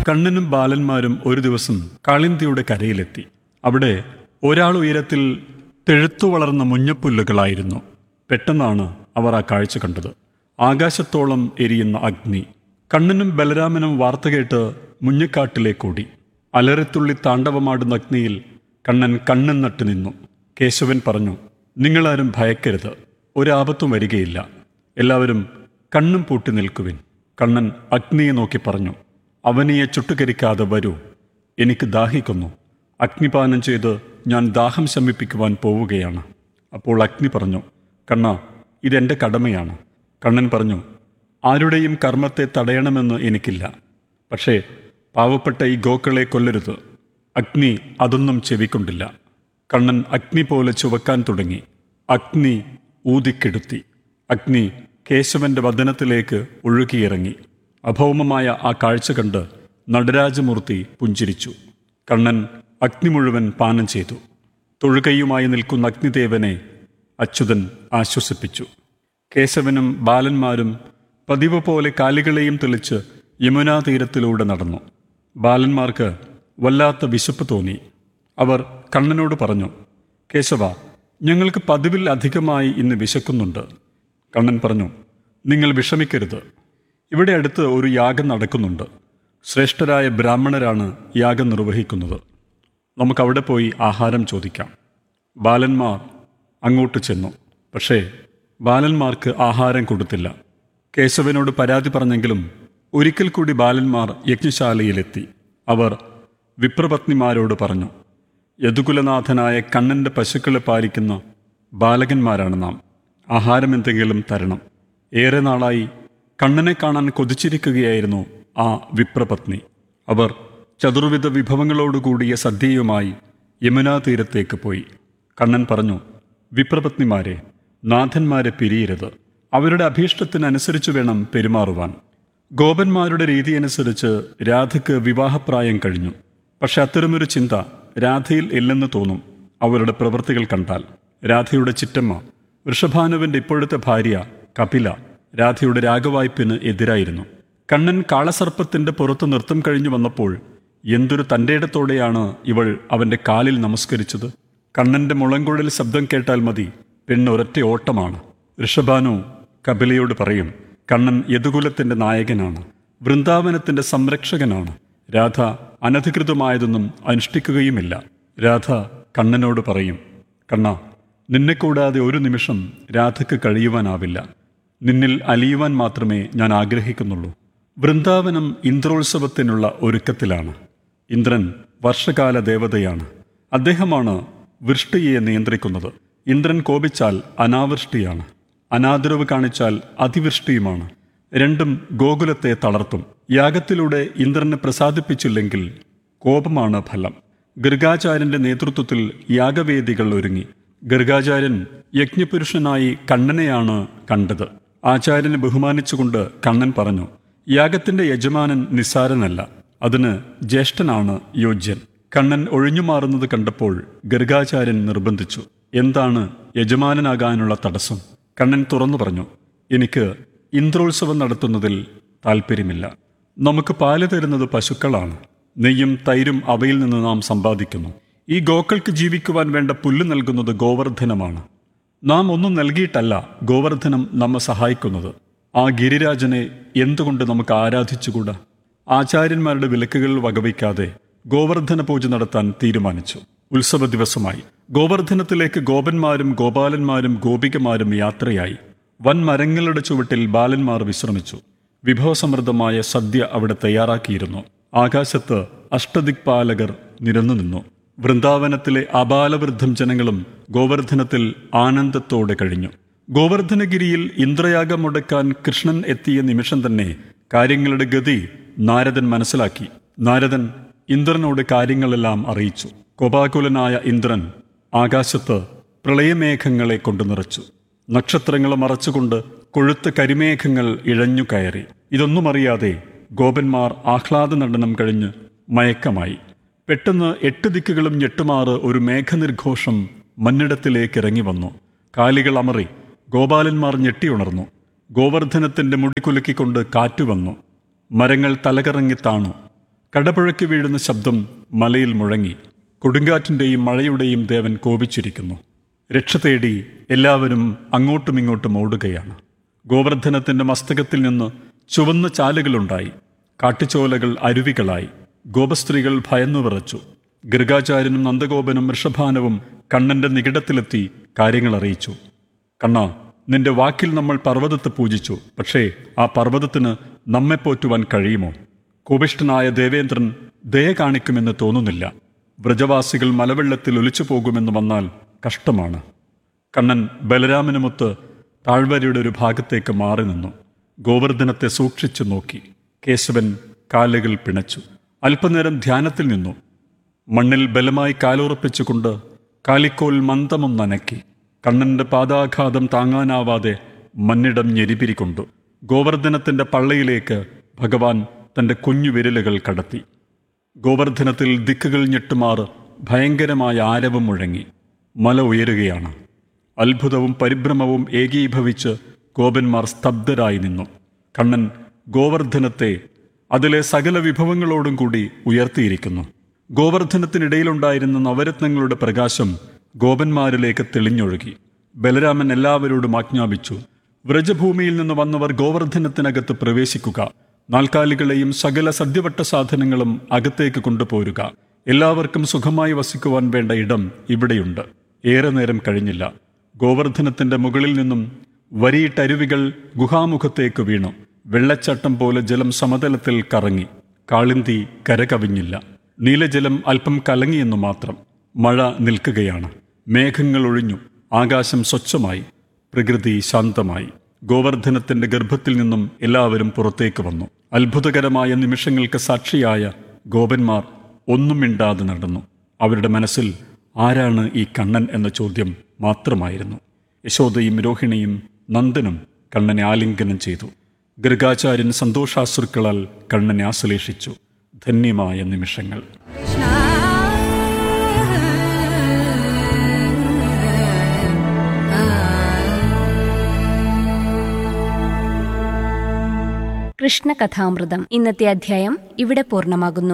കണ്ണനും ബാലന്മാരും ഒരു ദിവസം കാളിന്തിയുടെ കരയിലെത്തി. അവിടെ ഒരാൾ ഉയരത്തിൽ തെഴുത്തു വളർന്ന മുഞ്ഞപ്പുല്ലുകളായിരുന്നു. പെട്ടെന്നാണ് അവർ ആ കാഴ്ച കണ്ടത്. ആകാശത്തോളം എരിയുന്ന അഗ്നി. കണ്ണനും ബലരാമനും വാർത്ത കേട്ട് മുഞ്ഞക്കാട്ടിലേക്കോടി. അലറിത്തുള്ളി താണ്ഡവമാടുന്ന അഗ്നിയിൽ കണ്ണൻ കണ്ണും നട്ടു നിന്നു. കേശവൻ പറഞ്ഞു, നിങ്ങളാരും ഭയക്കരുത്, ഒരാപത്തും വരികയില്ല. എല്ലാവരും കണ്ണും പൂട്ടി നിൽക്കുവിൻ. കണ്ണൻ അഗ്നിയെ നോക്കി പറഞ്ഞു, അവനിയെ ചുട്ടുകരിക്കാതെ വരൂ, എനിക്ക് ദാഹിക്കുന്നു. അഗ്നിപാനം ചെയ്ത് ഞാൻ ദാഹം ശമിപ്പിക്കുവാൻ പോവുകയാണ്. അപ്പോൾ അഗ്നി പറഞ്ഞു, കണ്ണ, ഇതെൻ്റെ കടമയാണ്. കണ്ണൻ പറഞ്ഞു, ആരുടെയും കർമ്മത്തെ തടയണമെന്ന് എനിക്കില്ല. പക്ഷേ പാവപ്പെട്ട ഈ ഗോക്കളെ കൊല്ലരുത്. അഗ്നി അതൊന്നും ചെവിക്കൊണ്ടില്ല. കണ്ണൻ അഗ്നി പോലെ ചുവക്കാൻ തുടങ്ങി. അഗ്നി ഊതിക്കെടുത്തി. അഗ്നി കേശവന്റെ വദനത്തിലേക്ക് ഒഴുകിയിറങ്ങി. അഭൗമമായ ആ കാഴ്ച കണ്ട് നടരാജമൂർത്തി പുഞ്ചിരിച്ചു. കണ്ണൻ അഗ്നി മുഴുവൻ പാനം ചെയ്തു. തൊഴുകയുമായി നിൽക്കുന്ന അഗ്നിദേവനെ അച്യുതൻ ആശ്വസിപ്പിച്ചു. കേശവനും ബാലന്മാരും പതിവ് പോലെ കാലുകളെയും തെളിച്ച് യമുനാ തീരത്തിലൂടെ നടന്നു. ബാലന്മാർക്ക് വല്ലാത്ത വിശപ്പ് തോന്നി. അവർ കണ്ണനോട് പറഞ്ഞു, കേശവ, ഞങ്ങൾക്ക് പതിവിൽ അധികമായി ഇന്ന് വിശക്കുന്നുണ്ട്. കണ്ണൻ പറഞ്ഞു, നിങ്ങൾ വിഷമിക്കരുത്. ഇവിടെ അടുത്ത് ഒരു യാഗം നടക്കുന്നുണ്ട്. ശ്രേഷ്ഠരായ ബ്രാഹ്മണരാണ് യാഗം നിർവഹിക്കുന്നത്. നമുക്കവിടെ പോയി ആഹാരം ചോദിക്കാം. ബാലന്മാർ അങ്ങോട്ട് ചെന്നു. പക്ഷേ ബാലന്മാർക്ക് ആഹാരം കൊടുത്തില്ല. കേശവനോട് പരാതി പറഞ്ഞെങ്കിലും ഒരിക്കൽ കൂടി ബാലന്മാർ യജ്ഞശാലയിലെത്തി. അവർ വിപ്രപത്നിമാരോട് പറഞ്ഞു, യദുകുലനാഥനായ കണ്ണൻ്റെ പശുക്കളെ പാലിക്കുന്ന ബാലകന്മാരാണ് നാം. ആഹാരം എന്തെങ്കിലും തരണം. ഏറെ നാളായി കണ്ണനെ കാണാൻ കൊതിച്ചിരിക്കുകയായിരുന്നു ആ വിപ്രപത്നി. അവർ ചതുർവിധ വിഭവങ്ങളോടുകൂടിയ സദ്യയുമായി യമുനാ തീരത്തേക്ക് പോയി. കണ്ണൻ പറഞ്ഞു, വിപ്രപത്നിമാരെ, നാഥന്മാരെ പിരിയരുത്. അവരുടെ അഭീഷ്ടത്തിനനുസരിച്ച് വേണം പെരുമാറുവാൻ. ഗോപന്മാരുടെ രീതിയനുസരിച്ച് രാധയ്ക്ക് വിവാഹപ്രായം കഴിഞ്ഞു. പക്ഷെ അത്തരമൊരു ചിന്ത രാധയിൽ ഇല്ലെന്ന് തോന്നും അവരുടെ പ്രവൃത്തികൾ കണ്ടാൽ. രാധയുടെ ചിറ്റമ്മ വൃഷഭാനുവിൻ്റെ ഇപ്പോഴത്തെ ഭാര്യ കപില രാധയുടെ രാഗവായ്പിന് എതിരായിരുന്നു. കണ്ണൻ കാളസർപ്പത്തിൻ്റെ പുറത്ത് നൃത്തം കഴിഞ്ഞു വന്നപ്പോൾ എന്തൊരു തൻ്റെയിടത്തോടെയാണ് ഇവൾ അവൻ്റെ കാലിൽ നമസ്കരിച്ചത്. കണ്ണൻ്റെ മുളങ്കുഴൽ ശബ്ദം കേട്ടാൽ മതി, പെണ്ണൊരൊറ്റ ഓട്ടമാണ്. ഋഷഭാനു കപിലയോട് പറയും, കണ്ണൻ യദുകുലത്തിൻ്റെ നായകനാണ്, വൃന്ദാവനത്തിൻ്റെ സംരക്ഷകനാണ്. രാധ അനധികൃതമായതൊന്നും അനുഷ്ഠിക്കുകയുമില്ല. രാധ കണ്ണനോട് പറയും, കണ്ണ, നിന്നെ കൂടാതെ ഒരു നിമിഷം രാധയ്ക്ക് കഴിയുവാനാവില്ല. നിന്നിൽ അലിയുവാൻ മാത്രമേ ഞാൻ ആഗ്രഹിക്കുന്നുള്ളൂ. വൃന്ദാവനം ഇന്ദ്രോത്സവത്തിനുള്ള ഒരുക്കത്തിലാണ്. ഇന്ദ്രൻ വർഷകാല ദേവതയാണ്. അദ്ദേഹമാണ് വൃഷ്ടിയെ നിയന്ത്രിക്കുന്നത്. ഇന്ദ്രൻ കോപിച്ചാൽ അനാവൃഷ്ടിയാണ്, അനാദരവ് കാണിച്ചാൽ അതിവൃഷ്ടിയുമാണ്. രണ്ടും ഗോകുലത്തെ തളർത്തും. യാഗത്തിലൂടെ ഇന്ദ്രനെ പ്രസാദിപ്പിച്ചില്ലെങ്കിൽ കോപമാണ് ഫലം. ഗർഗാചാര്യന്റെ നേതൃത്വത്തിൽ യാഗവേദികൾ ഒരുങ്ങി. ഗർഗാചാര്യൻ യജ്ഞപുരുഷനായി കണ്ണനെയാണ് കണ്ടത്. ആചാര്യനെ ബഹുമാനിച്ചുകൊണ്ട് കണ്ണൻ പറഞ്ഞു, യാഗത്തിന്റെ യജമാനൻ നിസ്സാരനല്ല, അതിന് ജ്യേഷ്ഠനാണ് യോജ്യൻ. കണ്ണൻ ഒഴിഞ്ഞുമാറുന്നത് കണ്ടപ്പോൾ ഗർഗാചാര്യൻ നിർബന്ധിച്ചു, എന്താണ് യജമാനനാകാനുള്ള തടസ്സം? കണ്ണൻ തുറന്നു പറഞ്ഞു, എനിക്ക് ഇന്ദ്രോത്സവം നടത്തുന്നതിൽ താല്പര്യമില്ല. നമുക്ക് പാല് തരുന്നത് പശുക്കളാണ്. നെയ്യും തൈരും അവയിൽ നിന്ന് നാം സമ്പാദിക്കുന്നു. ഈ ഗോക്കൾക്ക് ജീവിക്കുവാൻ വേണ്ട പുല്ല് നൽകുന്നത് ഗോവർദ്ധനമാണ്. നാം ഒന്നും നൽകിയിട്ടല്ല ഗോവർദ്ധനം നമ്മെ സഹായിക്കുന്നത്. ആ ഗിരിരാജനെ എന്തുകൊണ്ട് നമുക്ക് ആരാധിച്ചുകൂടാ? ആചാര്യന്മാരുടെ വിലക്കുകൾ വകവയ്ക്കാതെ ഗോവർദ്ധന പൂജ നടത്താൻ തീരുമാനിച്ചു. ഉത്സവ ദിവസമായി. ഗോവർദ്ധനത്തിലേക്ക് ഗോപന്മാരും ഗോപാലന്മാരും ഗോപികമാരും യാത്രയായി. വൻമരങ്ങളുടെ ചുവട്ടിൽ ബാലന്മാർ വിശ്രമിച്ചു. വിഭവസമൃദ്ധമായ സദ്യ അവിടെ തയ്യാറാക്കിയിരുന്നു. ആകാശത്ത് അഷ്ടദിക്പാലകർ നിരന്നു നിന്നു. വൃന്ദാവനത്തിലെ അബാലവൃദ്ധം ജനങ്ങളും ഗോവർദ്ധനത്തിൽ ആനന്ദത്തോടെ കഴിഞ്ഞു. ഗോവർദ്ധനഗിരിയിൽ ഇന്ദ്രയാഗം മുടക്കാൻ കൃഷ്ണൻ എത്തിയ നിമിഷം തന്നെ കാര്യങ്ങളുടെ ഗതി നാരദൻ മനസ്സിലാക്കി. നാരദൻ ഇന്ദ്രനോട് കാര്യങ്ങളെല്ലാം അറിയിച്ചു. കോപാകുലനായ ഇന്ദ്രൻ ആകാശത്ത് പ്രളയമേഘങ്ങളെ കൊണ്ടു നിറച്ചു. നക്ഷത്രങ്ങളെ മറച്ചുകൊണ്ട് കൊഴുത്ത കരിമേഘങ്ങൾ ഇഴഞ്ഞു കയറി. ഇതൊന്നും അറിയാതെ ഗോപന്മാർ ആഹ്ലാദ നടനം കഴിഞ്ഞ് മയക്കമായി. പെട്ടെന്ന് 8 ദിക്കുകളും ഞെട്ടുമാറ് ഒരു മേഘനിർഘോഷം മന്നിടത്തിലേക്ക് ഇറങ്ങി വന്നു. കാലികൾ അമറി. ഗോപാലന്മാർ ഞെട്ടിയുണർന്നു. ഗോവർദ്ധനത്തിന്റെ മുടി കുലുക്കിക്കൊണ്ട് കാറ്റുവന്നു. മരങ്ങൾ തലകറങ്ങി താണു. കടപുഴക്കി വീഴുന്ന ശബ്ദം മലയിൽ മുഴങ്ങി. കൊടുങ്കാറ്റിൻ്റെയും മഴയുടെയും ദേവൻ കോപിച്ചിരിക്കുന്നു. രക്ഷ തേടി എല്ലാവരും അങ്ങോട്ടും ഇങ്ങോട്ടും ഓടുകയാണ്. ഗോവർദ്ധനത്തിൻ്റെ മസ്തകത്തിൽ നിന്ന് ചുവന്ന ചാലുകളുണ്ടായി. കാട്ടുചോലകൾ അരുവികളായി. ഗോപസ്ത്രീകൾ ഭയന്നു വിറച്ചു. ഗൃഗാചാര്യനും നന്ദഗോപനും വൃഷഭാനവും കണ്ണന്റെ നികിടത്തിലെത്തി കാര്യങ്ങൾ അറിയിച്ചു. കണ്ണ, നിന്റെ വാക്കിൽ നമ്മൾ പർവ്വതത്തെ പൂജിച്ചു. പക്ഷേ ആ പർവ്വതത്തിന് നമ്മെ പോറ്റുവാൻ കഴിയുമോ? കോപിഷ്ഠനായ ദേവേന്ദ്രൻ ദയ കാണിക്കുമെന്ന് തോന്നുന്നില്ല. വ്രജവാസികൾ മലവെള്ളത്തിൽ ഒലിച്ചു പോകുമെന്ന് വന്നാൽ കഷ്ടമാണ്. കണ്ണൻ ബലരാമനുമൊത്ത് താഴ്വരയുടെ ഒരു ഭാഗത്തേക്ക് മാറി നിന്നു. ഗോവർദ്ധനത്തെ സൂക്ഷിച്ചു നോക്കി. കേശവൻ കാലുകൾ പിണച്ചു. അല്പനേരം ധ്യാനത്തിൽ നിന്നു. മണ്ണിൽ ബലമായി കാലുറപ്പിച്ചുകൊണ്ട് കാലിക്കോൽ മന്ദമൊന്നനക്കി. കണ്ണന്റെ പാദാഘാതം താങ്ങാനാവാതെ മണ്ണിടം ഞെരിപിരിക്കൊണ്ടു. ഗോവർദ്ധനത്തിന്റെ പള്ളയിലേക്ക് ഭഗവാൻ തന്റെ കുഞ്ഞു വിരലുകൾ കടത്തി. ഗോവർദ്ധനത്തിൽ ദിക്കുകൾ ഞെട്ടുമാറ് ഭയങ്കരമായ ആരവം മുഴങ്ങി. മല ഉയരുകയാണ്. അത്ഭുതവും പരിഭ്രമവും ഏകീഭവിച്ച് ഗോപന്മാർ സ്തബ്ധരായി നിന്നു. കണ്ണൻ ഗോവർദ്ധനത്തെ അതിലെ സകല വിഭവങ്ങളോടും കൂടി ഉയർത്തിയിരിക്കുന്നു. ഗോവർദ്ധനത്തിനിടയിലുണ്ടായിരുന്ന നവരത്നങ്ങളുടെ പ്രകാശം ഗോപന്മാരിലേക്ക് തെളിഞ്ഞൊഴുകി. ബലരാമൻ എല്ലാവരോടും ആജ്ഞാപിച്ചു, വ്രജഭൂമിയിൽ നിന്ന് വന്നവർ ഗോവർദ്ധനത്തിനകത്ത് പ്രവേശിക്കുക. നാൽക്കാലികളെയും സകല സദ്യവട്ട സാധനങ്ങളും അകത്തേക്ക് കൊണ്ടുപോരുക. എല്ലാവർക്കും സുഖമായി വസിക്കുവാൻ വേണ്ട ഇടം ഇവിടെയുണ്ട്. ഏറെ നേരം കഴിഞ്ഞില്ല. ഗോവർദ്ധനത്തിന്റെ മുകളിൽ നിന്നും വരിയിട്ടരുവികൾ ഗുഹാമുഖത്തേക്ക് വീണു. വെള്ളച്ചാട്ടം പോലെ ജലം സമതലത്തിൽ കറങ്ങി. കാളിന്തി കരകവിഞ്ഞില്ല. നീലജലം അല്പം കലങ്ങിയെന്നു മാത്രം. മഴ നിൽക്കുകയാണ്. മേഘങ്ങൾ ഒഴിഞ്ഞു. ആകാശം സ്വച്ഛമായി. പ്രകൃതി ശാന്തമായി. ഗോവർദ്ധനത്തിന്റെ ഗർഭത്തിൽ നിന്നും എല്ലാവരും പുറത്തേക്ക് വന്നു. അത്ഭുതകരമായ നിമിഷങ്ങൾക്ക് സാക്ഷിയായ ഗോപന്മാർ ഒന്നും മിണ്ടാതെ നടന്നു. അവരുടെ മനസ്സിൽ ആരാണ് ഈ കണ്ണൻ എന്ന ചോദ്യം മാത്രമായിരുന്നു. യശോദയും രോഹിണിയും നന്ദനും കണ്ണനെ ആലിംഗനം ചെയ്തു. ഗൃഗാചാര്യൻ സന്തോഷാശ്രുക്കളാൽ കണ്ണനെ ആശ്ലേഷിച്ചു. ധന്യമായ നിമിഷങ്ങൾ. കൃഷ്ണകഥാമൃതം ഇന്നത്തെ അധ്യായം ഇവിടെ പൂർണ്ണമാകുന്നു.